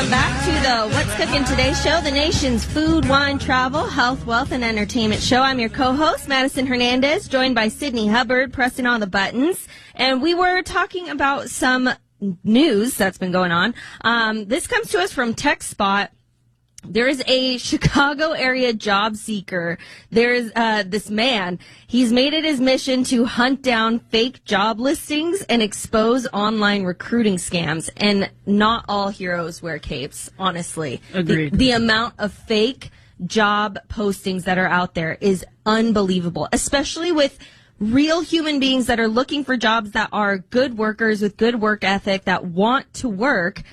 Welcome back to the What's Cooking Today show, the nation's food, wine, travel, health, wealth, and entertainment show. I'm your co-host, Madison Hernandez, joined by Sydney Hubbard, pressing all the buttons. And we were talking about some news that's been going on. This comes to us from TechSpot. There is a Chicago area job seeker. There's this man. He's made it his mission to hunt down fake job listings and expose online recruiting scams. And not all heroes wear capes, honestly. Agreed. The amount of fake job postings that are out there is unbelievable, especially with real human beings that are looking for jobs that are good workers with good work ethic that want to work.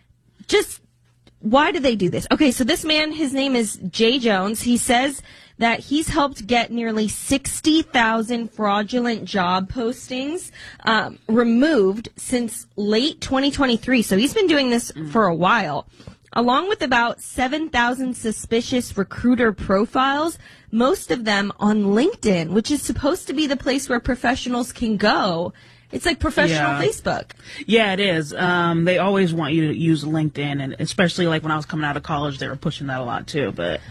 Why do they do this? Okay, so this man, his name is Jay Jones. He says that he's helped get nearly 60,000 fraudulent job postings removed since late 2023. So he's been doing this for a while, along with about 7,000 suspicious recruiter profiles, most of them on LinkedIn, which is supposed to be the place where professionals can go. It's like professional Facebook. Yeah, it is. They always want you to use LinkedIn, and especially like when I was coming out of college, they were pushing that a lot too. But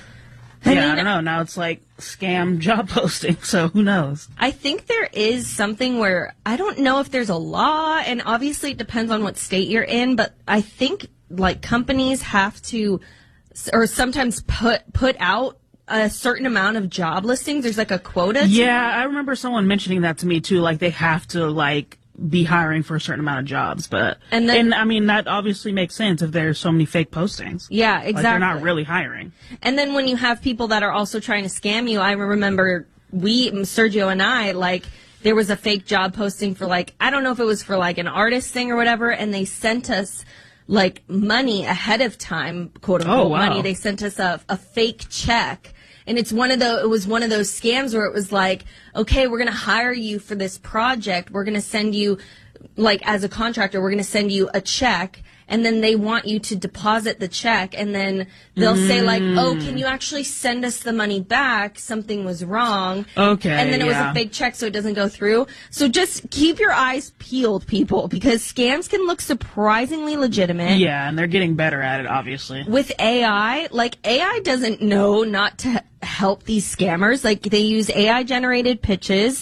I don't know. Now it's like scam job posting, so who knows? I think there is something where I don't know if there's a law, and obviously it depends on what state you're in, but I think like companies have to, or sometimes put out a certain amount of job listings. There's like a quota. Yeah, I remember someone mentioning that to me too. Like they have to like be hiring for a certain amount of jobs, but and I mean that obviously makes sense if there's so many fake postings. Yeah, exactly. Like they're not really hiring. And then when you have people that are also trying to scam you, I remember Sergio and I, like there was a fake job posting for like, I don't know if it was for like an artist thing or whatever, and they sent us like money ahead of time, quote unquote money. They sent us a fake check. And it was one of those scams where it was like, okay, we're going to hire you for this project. We're going to send you, like as a contractor, we're going to send you a check. And then they want you to deposit the check. And then they'll say like, oh, can you actually send us the money back? Something was wrong. Okay. And then it was a fake check, so it doesn't go through. So just keep your eyes peeled, people, because scams can look surprisingly legitimate. Yeah, and they're getting better at it, obviously. With AI, like AI doesn't know not to help these scammers. Like they use AI generated pitches,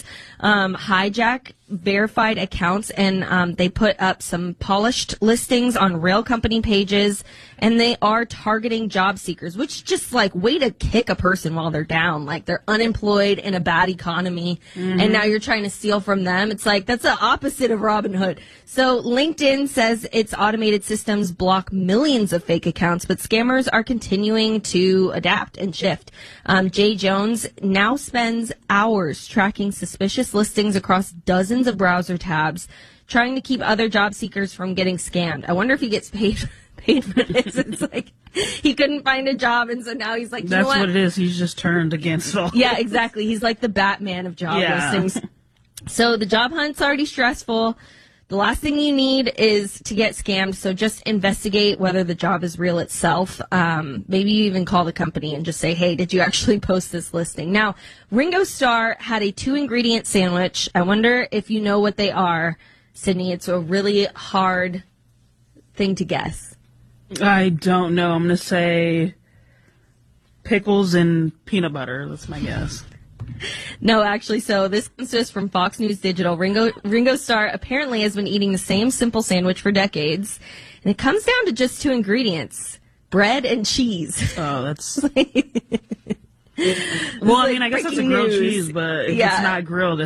hijack verified accounts, and they put up some polished listings on real company pages, and they are targeting job seekers, which just like way to kick a person while they're down. Like they're unemployed in a bad economy, and now you're trying to steal from them. It's like that's the opposite of Robin Hood. So LinkedIn says its automated systems block millions of fake accounts, but scammers are continuing to adapt and shift. Jay Jones now spends hours tracking suspicious listings across dozens of browser tabs, trying to keep other job seekers from getting scammed. I wonder if he gets paid for this. It's like he couldn't find a job, and so now he's like, you know what? It is. He's just turned against all. Yeah, exactly. He's like the Batman of job listings. So the job hunt's already stressful. The last thing you need is to get scammed, so just investigate whether the job is real itself. Maybe you even call the company and just say, hey, did you actually post this listing? Now, Ringo Starr had a 2-ingredient sandwich. I wonder if you know what they are, Sydney. It's a really hard thing to guess. I don't know. I'm going to say pickles and peanut butter. That's my guess. No, actually, so this comes to us from Fox News Digital. Ringo Starr apparently has been eating the same simple sandwich for decades, and it comes down to just 2 ingredients: bread and cheese. Oh, that's... Well, I mean, I guess that's a grilled cheese, but if it's not grilled,